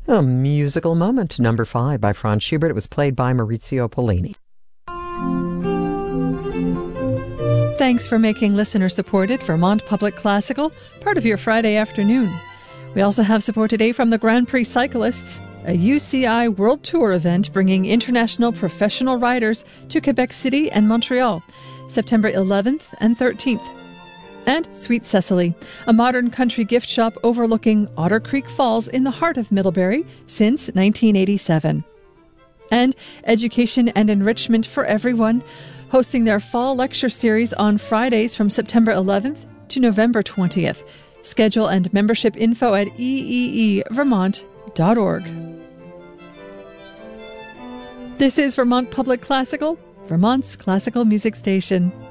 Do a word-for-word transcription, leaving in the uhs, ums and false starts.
A musical moment, number five by Franz Schubert. It was played by Maurizio Pollini. Thanks for making listener-supported Vermont Public Classical part of your Friday afternoon. We also have support today from the Grand Prix Cyclists, a U C I World Tour event bringing international professional riders to Quebec City and Montreal, September eleventh and thirteenth. And Sweet Cecily, a modern country gift shop overlooking Otter Creek Falls in the heart of Middlebury since nineteen eighty-seven. And Education and Enrichment for Everyone, hosting their fall lecture series on Fridays from September eleventh to November twentieth. Schedule and membership info at e e e vermont dot org. This is Vermont Public Classical, Vermont's classical music station.